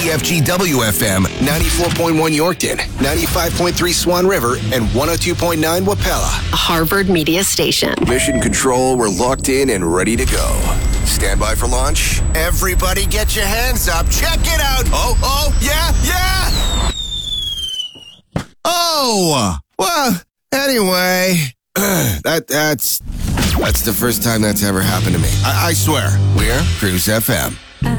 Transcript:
KPFG WFM 94.1 Yorkton, 95.3 Swan River, and 102.9 Wapella. A Harvard Media Station. Mission Control, we're locked in and ready to go. Stand by for launch. Everybody get your hands up. Check it out. Oh, yeah. Oh, well, anyway, that's the first time that's ever happened to me. I swear. We're Cruise FM.